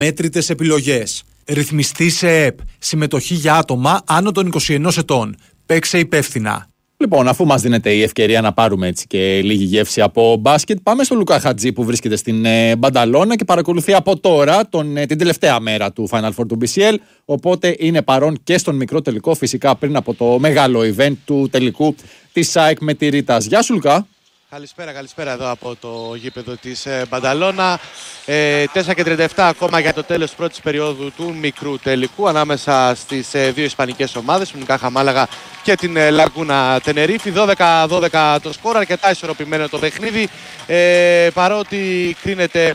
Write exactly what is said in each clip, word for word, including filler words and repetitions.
Μέτρητες επιλογές. Ρυθμιστή σε ΕΠ. Συμμετοχή για άτομα άνω των είκοσι ένα ετών. Παίξε υπεύθυνα. Λοιπόν, αφού μας δίνεται η ευκαιρία να πάρουμε έτσι και λίγη γεύση από μπάσκετ, πάμε στον Λουκά Χατζή που βρίσκεται στην ε, Μπανταλώνα και παρακολουθεί από τώρα τον, ε, την τελευταία μέρα του Final Four του μπι σι ελ. Οπότε είναι παρόν και στον μικρό τελικό, φυσικά πριν από το μεγάλο event του τελικού της ΑΕΚ με τη Ρήτας. Γεια σου, Λουκά. Καλησπέρα, καλησπέρα εδώ από το γήπεδο της ε, Μπανταλώνα. Ε, τέσσερα και τριάντα επτά ακόμα για το τέλος της πρώτης περίοδου του μικρού τελικού ανάμεσα στις ε, δύο ισπανικές ομάδες, την Unicaja Μάλαγα και την ε, Λαγκούνα Τενερίφη. δώδεκα δώδεκα το σκορ, αρκετά ισορροπημένο το παιχνίδι. Ε, παρότι κρίνεται,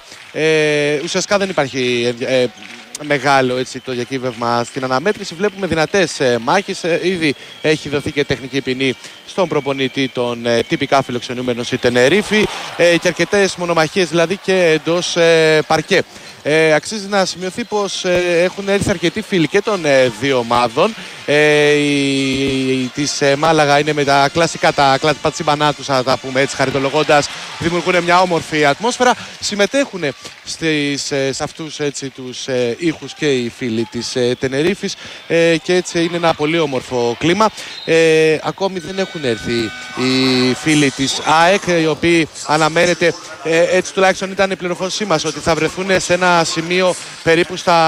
ε, ουσιαστικά δεν υπάρχει ε, ε, μεγάλο έτσι, το διακύβευμα στην αναμέτρηση. Βλέπουμε δυνατές ε, μάχες. Ε, ήδη έχει δοθεί και τεχνική ποινή στον προπονητή των ε, τυπικά φιλοξενούμενων η Τενερίφη ε, και αρκετές μονομαχίες δηλαδή και εντός ε, παρκέ. Ε, αξίζει να σημειωθεί πως ε, έχουν έρθει αρκετοί φίλοι και των ε, δύο ομάδων. Ε, η, η, της ε, Μάλαγα είναι με τα κλασικά, τα πατσίμπανά τους, θα τα πούμε έτσι χαριτολογώντας, δημιουργούν μια όμορφη ατμόσφαιρα. Συμμετέχουν στις, ε, σε αυτούς έτσι, τους ε, ήχους και οι φίλοι της ε, Τενερίφης ε, και έτσι είναι ένα πολύ όμορφο κλίμα. Ε, ακόμη δεν έχουν έρθει οι φίλοι της ΑΕΚ, οι οποίοι αναμένεται, ε, έτσι τουλάχιστον ήταν η πληροφόρησή μας, ότι θα βρεθούν σε ένα σημείο περίπου στα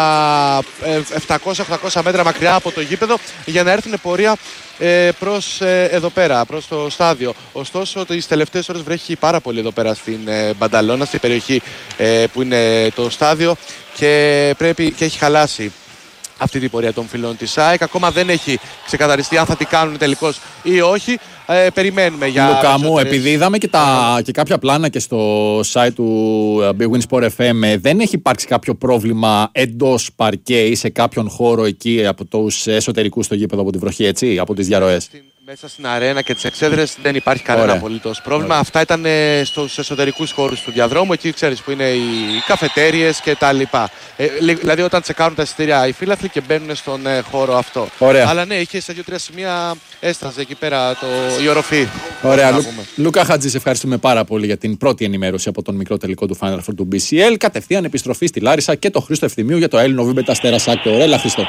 επτακόσια οχτακόσια μέτρα μακριά από το γήπεδο για να έρθουν πορεία ε, προς ε, εδώ πέρα, προς το στάδιο. Ωστόσο, τις τελευταίες ώρες βρέχει πάρα πολύ εδώ πέρα στην ε, Μπανταλώνα, στην περιοχή ε, που είναι το στάδιο και, πρέπει, και έχει χαλάσει αυτή την πορεία των φίλων της ΑΕΚ. Ακόμα δεν έχει ξεκαθαριστεί αν θα την κάνουν τελικώς ή όχι. Ε, περιμένουμε για... Λουκά μου, επειδή είδαμε και, τα, και κάποια πλάνα και στο site του Big Win Sport εφ εμ, δεν έχει υπάρξει κάποιο πρόβλημα εντός παρκέ ή σε κάποιον χώρο εκεί από τους εσωτερικούς στο γήπεδο από τη βροχή, έτσι, από τις διαρροές? Μέσα στην αρένα και τις εξέδρες δεν υπάρχει κανένα απολύτως πρόβλημα. Ωραία. Αυτά ήταν ε, στους εσωτερικούς χώρους του διαδρόμου, εκεί ξέρεις που είναι οι καφετέριες και τα λοιπά. Ε, δηλαδή όταν τσεκάρουν τα εισιτήρια οι φύλαθλοι και μπαίνουν στον ε, χώρο αυτό. Ωραία. Αλλά ναι, είχε σε δύο-τρία σημεία έσταζε εκεί πέρα το, η οροφή. Ωραία. Λου, Λουκά Χατζή, ευχαριστούμε πάρα πολύ για την πρώτη ενημέρωση από τον μικρό τελικό του Final Four του μπι σι ελ. Κατευθείαν επιστροφή στη Λάρισα και το Χρήστο Ευθυμίου για το Έλληνο Βίμπετα Αστέρας Άκη. Ωραία, Χρήστο.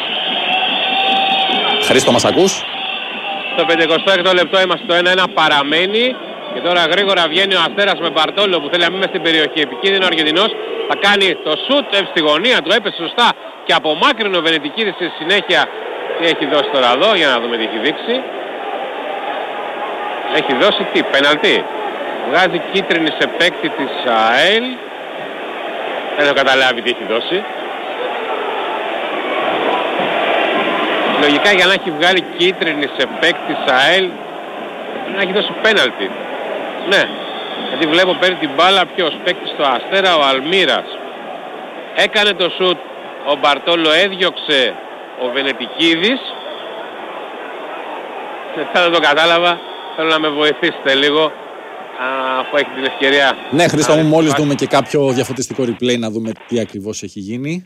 Χρήστο, μας ακούς? Στο πενηκοστό έκτο λεπτό είμαστε, το ένα ένα παραμένει και τώρα γρήγορα βγαίνει ο Αστέρας με Μπαρτόλο που θέλει να μην μες στην περιοχή. Επικίνδυνο ο Αργεντινός, θα κάνει το σουτ στη γωνία του, έπεσε σωστά και απομάκρυνε ο Βενετικίδης στη συνέχεια. Τι έχει δώσει τώρα εδώ, για να δούμε τι έχει δείξει. Έχει δώσει τι, πεναλτί. Βγάζει κίτρινη σε παίκτη της ΑΕΛ. Δεν έχω καταλάβει τι έχει δώσει. Λογικά για να έχει βγάλει κίτρινη σε παίκτη ΑΕΛ να έχει δώσει πέναλτι. Ναι, γιατί βλέπω παίρνει την μπάλα ποιος, παίκτης στο Αστέρα, ο Αλμύρας. Έκανε το σουτ, ο Μπαρτόλο έδιωξε ο Βενετικίδης. Μετά δεν το κατάλαβα, θέλω να με βοηθήσετε λίγο αφού έχει την ευκαιρία. Ναι, Χρήστο μου, μόλις δούμε και κάποιο διαφωτιστικό replay να δούμε τι ακριβώς έχει γίνει.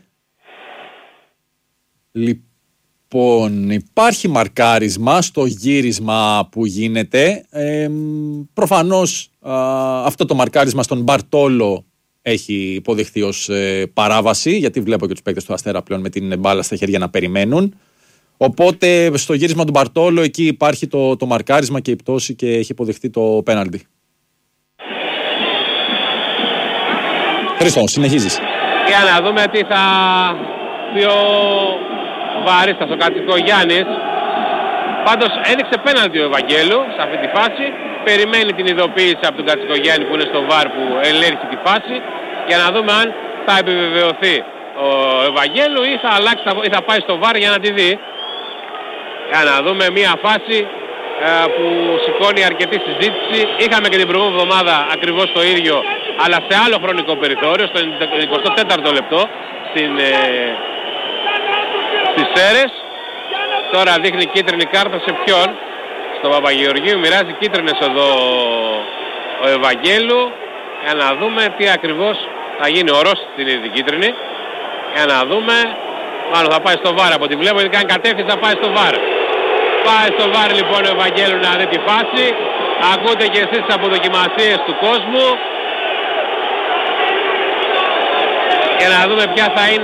Λοιπόν, υπάρχει μαρκάρισμα στο γύρισμα που γίνεται. Ε, προφανώς α, αυτό το μαρκάρισμα στον Μπαρτόλο έχει υποδειχθεί ως ε, παράβαση, γιατί βλέπω και τους παίκτες του Αστέρα πλέον με την μπάλα στα χέρια να περιμένουν. Οπότε στο γύρισμα του Μπαρτόλο εκεί υπάρχει το, το μαρκάρισμα και η πτώση και έχει υποδειχθεί το πέναλτι. Χρήστο, συνεχίζεις. Για να δούμε τι θα πει ο Βαρίστας, ο Κατσικογιάννης. Πάντως έδειξε πέναλτι ο Ευαγγέλου σε αυτή τη φάση. Περιμένει την ειδοποίηση από τον Κατσικογιάννη που είναι στο βαρ που ελέγχει τη φάση, για να δούμε αν θα επιβεβαιωθεί ο Ευαγγέλου ή θα, αλλάξει, ή θα πάει στο βαρ για να τη δει. Για να δούμε μια φάση ε, που σηκώνει αρκετή συζήτηση. Είχαμε και την προηγούμενη εβδομάδα ακριβώς το ίδιο, αλλά σε άλλο χρονικό περιθώριο, στο εικοστό τέταρτο λεπτό στην, ε, στις Σέρες. Τώρα δείχνει κίτρινη κάρτα σε ποιον? Στον Παπαγεωργίου. Μοιράζει κίτρινες εδώ ο Ευαγγέλου. Για να δούμε τι ακριβώς θα γίνει. Ο Ρώστης την είδη κίτρινη. Για να δούμε. Μάλλον θα πάει στο βαρ από ό,τι βλέπω, γιατί κάνει κατεύθυνση θα πάει στο βαρ. Πάει στο βαρ λοιπόν ο Ευαγγέλου να δει τη φάση. Ακούτε και εσείς τις αποδοκιμασίες του κόσμου. για να δούμε ποια θα είναι